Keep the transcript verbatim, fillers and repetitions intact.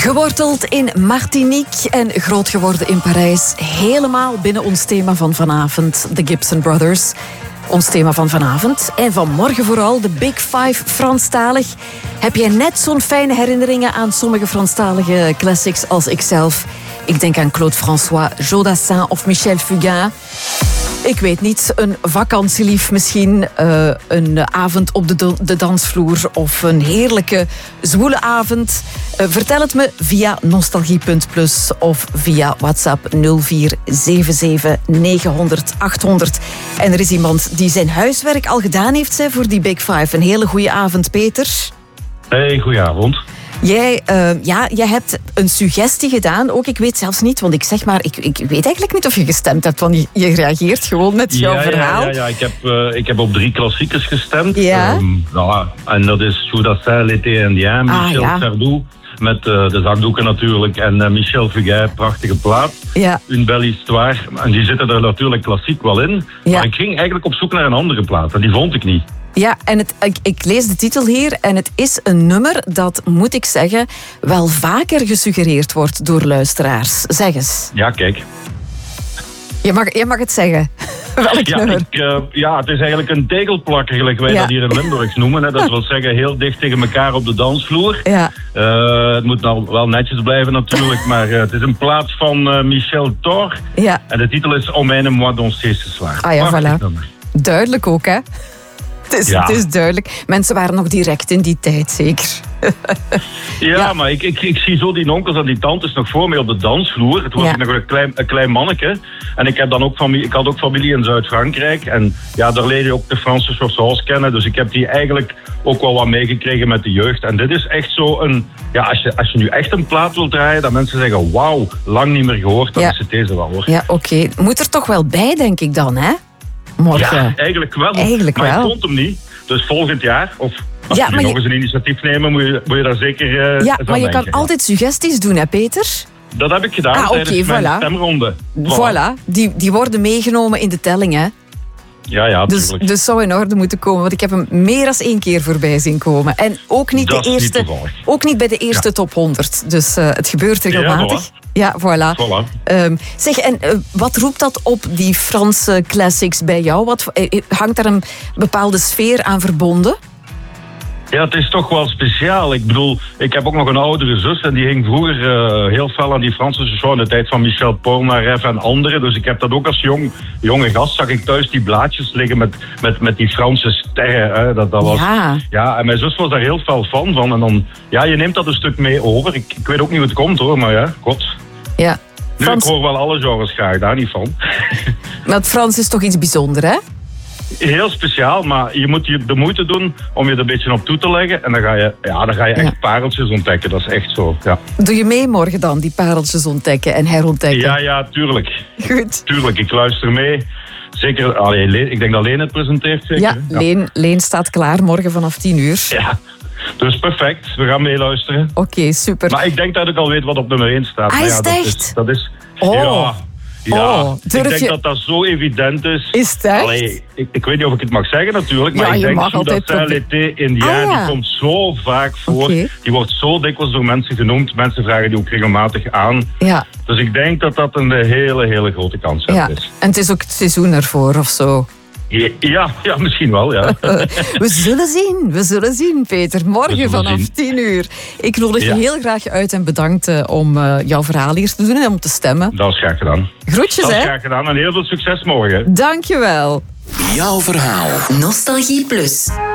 Geworteld in Martinique en groot geworden in Parijs. Helemaal binnen ons thema van vanavond, de Gibson Brothers. Ons thema van vanavond en van morgen vooral, de Big Five Franstalig. Heb jij net zo'n fijne herinneringen aan sommige Franstalige classics als ikzelf? Ik denk aan Claude François, Joe Dassin of Michel Fugain. Ik weet niet, een vakantielief misschien, uh, een avond op de, do- de dansvloer of een heerlijke zwoele avond. Uh, vertel het me via nostalgie punt plus of via WhatsApp nul vier zeven zeven negen honderd achthonderd. En er is iemand die zijn huiswerk al gedaan heeft hè, voor die Big Five. Een hele goede avond, Peter. Hey, goedenavond. Jij, uh, ja, jij hebt een suggestie gedaan. Ook, ik weet zelfs niet, want ik zeg maar, ik, ik weet eigenlijk niet of je gestemd hebt, want je, je reageert gewoon met jouw ja, verhaal. Ja, ja, ja. Ik, heb, uh, ik heb op drie klassiekers gestemd. Ja. Um, ja en dat is Joe Dassin, L'été indien, Michel ah, ja. Sardou, met uh, de zakdoeken natuurlijk, en uh, Michel Fugain, prachtige plaat. Ja. Une belle histoire. En die zitten er natuurlijk klassiek wel in. Ja. Maar ik ging eigenlijk op zoek naar een andere plaat, en die vond ik niet. Ja, en het, ik, ik lees de titel hier en het is een nummer dat, moet ik zeggen, wel vaker gesuggereerd wordt door luisteraars. Zeg eens. Ja, kijk. Je mag, je mag het zeggen. Welk Ja, nummer? ik, uh, ja, het is eigenlijk een tegelplakker, gelijk wij Ja. dat hier in Limburgs noemen. Hè. Dat wil zeggen, heel dicht tegen elkaar op de dansvloer. Ja. Uh, het moet nou wel netjes blijven natuurlijk, maar uh, het is een plaat van uh, Michel Thor. Ja. En de titel is Emmène-moi danser ce soir. Ah ja, Prachtig voilà. nummer. Duidelijk ook, hè? Het is, Ja. het is duidelijk. Mensen waren nog direct in die tijd, zeker. Ja, Ja. maar ik, ik, ik zie zo die onkels en die tantes nog voor mij op de dansvloer. Het was Ja. nog een klein, een klein manneke. En ik, heb dan ook familie, ik had ook familie in Zuid-Frankrijk. En ja, daar leerde je ook de Franse chansons kennen. Dus ik heb die eigenlijk ook wel wat meegekregen met de jeugd. En dit is echt zo een... Ja, als je, als je nu echt een plaat wilt draaien, dat mensen zeggen, wauw, lang niet meer gehoord, dan Ja. is het deze wel, hoor. Ja, oké. Okay. Moet er toch wel bij, denk ik dan, hè? Morgen. Ja, eigenlijk wel. Eigenlijk maar wel. ik vond hem niet. Dus volgend jaar, of als Ja, we maar nog je- eens een initiatief nemen, moet je, moet je daar zeker uh, Ja, eens maar aan je kan denken. altijd suggesties doen, hè, Peter? Dat heb ik gedaan Ah, oké, tijdens mijn voilà. stemronde. Voilà. Die, die worden meegenomen in de telling, hè? Ja, ja, Dus, tuurlijk. dus zou in orde moeten komen, want ik heb hem meer dan één keer voorbij zien komen. En ook niet, Dat de is niet eerste, toevallig. ook niet bij de eerste Ja. top honderd. Dus uh, het gebeurt regelmatig. Ja, Ja, voilà. Voilà. Um, zeg, en uh, wat roept dat op, die Franse classics bij jou? Wat, uh, hangt daar een bepaalde sfeer aan verbonden? Ja, het is toch wel speciaal. Ik bedoel, ik heb ook nog een oudere zus en die hing vroeger uh, heel fel aan die Franse chansons in de tijd van Michel Polnareff en anderen. Dus ik heb dat ook als jong, jonge gast, zag ik thuis die blaadjes liggen met, met, met die Franse sterren. Hè. Dat, dat was, Ja. ja, en mijn zus was daar heel fel fan van. En dan, ja, je neemt dat een stuk mee over. Ik, ik weet ook niet hoe het komt hoor, maar ja, god. Ja. Nu, Frans, ik hoor wel alle genres graag, daar niet van. maar het Frans is toch iets bijzonders, hè? Heel speciaal, maar je moet je de moeite doen om je er een beetje op toe te leggen. En dan ga je, ja, dan ga je echt Ja. pareltjes ontdekken. Dat is echt zo, ja. Doe je mee morgen dan, die pareltjes ontdekken en herontdekken? Ja, ja, tuurlijk. Goed. Tuurlijk, ik luister mee. Zeker, allee, Leen, ik denk dat Leen het presenteert, zeker? Ja, Leen, Leen staat klaar morgen vanaf tien uur. Ja, dus perfect. We gaan meeluisteren. Oké, okay, super. Maar ik denk dat ik al weet wat op nummer één staat. Ah, Maar is ja, het dat echt? Is, dat is... Oh. Ja. Ja, Oh, ik durf denk je- dat dat zo evident is. Is het echt? Allee, ik, ik weet niet of ik het mag zeggen natuurlijk, maar Ja, ik je denk mag dat altijd dat probe- L'été indien, Ah, ja. die komt zo vaak voor. Oké. Die wordt zo dikwijls door mensen genoemd. Mensen vragen die ook regelmatig aan. Ja, Dus ik denk dat dat een hele, hele grote kans ja. is. En het is ook het seizoen ervoor of zo. Ja, ja, misschien wel, ja. We zullen zien, we zullen zien, Peter. Morgen zullen vanaf zien. tien uur. Ik nodig je Ja. heel graag uit en bedankt uh, om uh, jouw verhaal hier te doen en om te stemmen. Dat is graag gedaan. Groetjes, Dat is hè. graag gedaan en heel veel succes morgen. Dank je wel. Jouw verhaal. Nostalgie Plus.